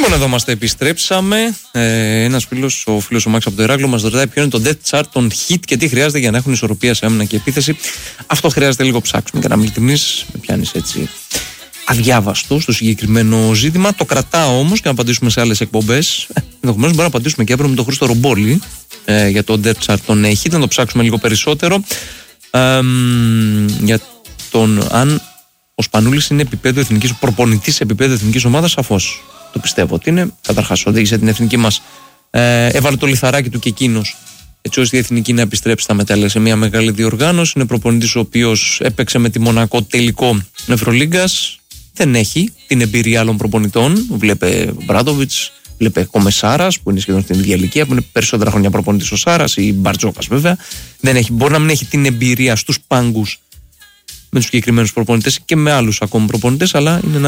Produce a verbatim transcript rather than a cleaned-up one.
Λοιπόν, εδώ είμαστε, επιστρέψαμε. Ε, ένας φίλος, ο φίλος ο Μάξ από το Ηράκλειο, μας ρωτάει ποιο είναι το depth chart των hit και τι χρειάζεται για να έχουν ισορροπία σε άμυνα και επίθεση. Αυτό χρειάζεται λίγο ψάξουμε. Για να είμαι ειλικρινής, με πιάνεις έτσι αδιάβαστο στο συγκεκριμένο ζήτημα. Το κρατάω όμως και να απαντήσουμε σε άλλες εκπομπές. Ενδεχομένως μπορούμε να απαντήσουμε και αύριο με τον Χρήστο Ρομπόλη ε, για το depth chart των hit, να το ψάξουμε λίγο περισσότερο. Ε, για τον αν ο Σπανούλης είναι επίπεδο εθνικής, προπονητής επίπεδο εθνικής ομάδας, σαφώς. Το πιστεύω ότι είναι. Καταρχάς, οδήγησε την εθνική μας, ε, έβαλε το λιθαράκι του και εκείνος, έτσι ώστε η εθνική να επιστρέψει στα μετάλλια σε μια μεγάλη διοργάνωση. Είναι προπονητής ο οποίος έπαιξε με τη Μονακό τελικό Ευρωλίγκας. Δεν έχει την εμπειρία άλλων προπονητών. Βλέπε Μπράντοβιτς, βλέπε Κομεσάρας που είναι σχεδόν στην ίδια ηλικία, που είναι περισσότερα χρόνια προπονητής ο Σάρας ή Μπαρτζόκας βέβαια. Δεν έχει, μπορεί να μην έχει την εμπειρία στους πάγκους με τους συγκεκριμένους προπονητές και με άλλους ακόμα προπονητές, αλλά είναι ένα